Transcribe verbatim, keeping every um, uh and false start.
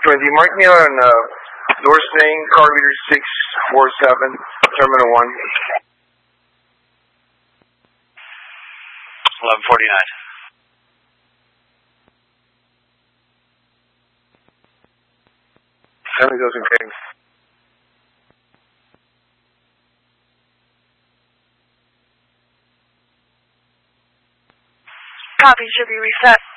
twenty. Mark me on uh, doors name, car reader six four seven, Terminal one. eleven forty-nine. Family doesn't pay. Copy, should be reset.